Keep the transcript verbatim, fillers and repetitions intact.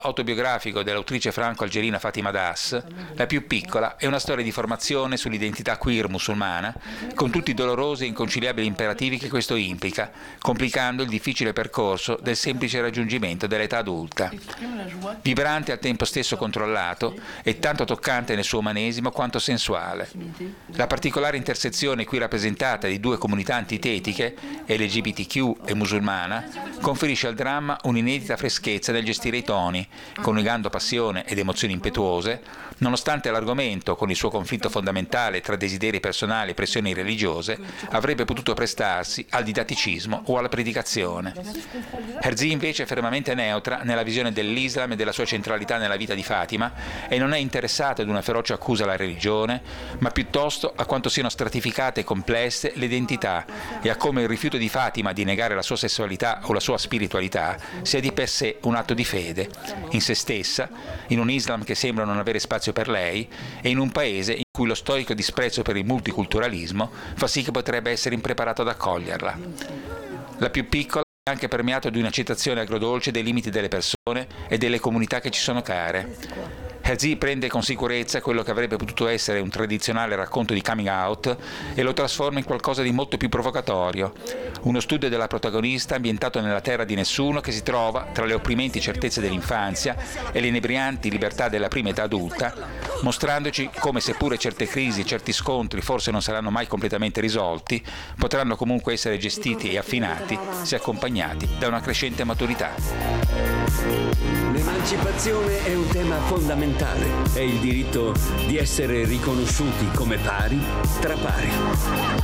autobiografico dell'autrice franco-algerina Fatima Das, La più piccola è una storia di formazione sull'identità queer musulmana, con tutti i dolorosi e inconciliabili imperativi che questo implica, complicando il difficile percorso del semplice raggiungimento dell'età adulta. Vibrante e al tempo stesso controllato, e tanto toccante nel suo umanesimo quanto sensuale. La particolare intersezione qui rappresentata di due comunità antitetiche, L G B T Q e musulmana, conferisce al dramma un'inedita freschezza nel gestire i toni, coniugando passione ed emozioni impetuose, nonostante l'argomento, con il suo conflitto fondamentale tra desideri personali e pressioni religiose, avrebbe potuto prestarsi al didatticismo o alla predicazione. Herzi invece è fermamente neutra nella visione dell'Islam e della sua centralità nella vita di Fatima e non è interessata ad una feroce accusa alla religione, ma piuttosto a quanto siano stratificate e complesse le identità e a come il rifiuto di Fatima di negare la sua sessualità o la sua spiritualità sia di per sé un atto di fede, in se stessa, in un Islam che sembra non avere spazio per lei e in un paese in cui lo storico disprezzo per il multiculturalismo fa sì che potrebbe essere impreparato ad accoglierla. La più piccola è anche permeato di una citazione agrodolce dei limiti delle persone e delle comunità che ci sono care. Herzi prende con sicurezza quello che avrebbe potuto essere un tradizionale racconto di coming out e lo trasforma in qualcosa di molto più provocatorio, uno studio della protagonista ambientato nella terra di nessuno che si trova tra le opprimenti certezze dell'infanzia e le inebrianti libertà della prima età adulta, mostrandoci come seppure certe crisi e certi scontri forse non saranno mai completamente risolti, potranno comunque essere gestiti e affinati se accompagnati da una crescente maturità. L'emancipazione è un tema fondamentale, è il diritto di essere riconosciuti come pari tra pari.